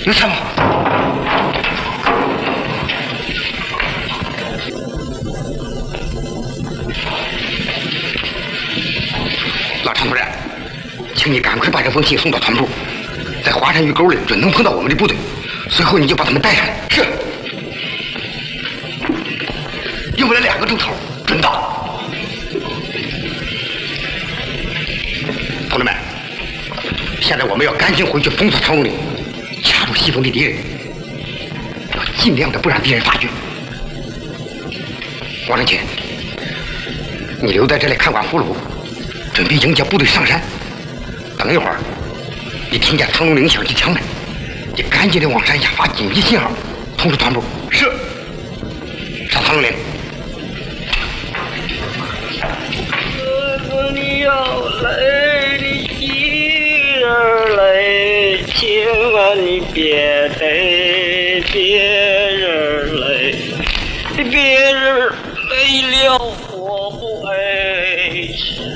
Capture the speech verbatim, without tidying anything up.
有什么？老常主任，请你赶快把这封信送到团部，在华山峪沟里准能碰到我们的部队，随后你就把他们带上来。是。用不了两个钟头，准到。同志们，现在我们要赶紧回去封锁长龙岭，掐住西风的敌人，要尽量的不让敌人发觉。王长清，你留在这里看管俘虏，准备迎接部队上山。等一会儿，你听见长龙岭响起枪门，你赶紧的往山下发紧急信号，通知团部。是。上长龙岭。 你要来的媳儿来，千万你别带别人来，别人没了我不爱吃。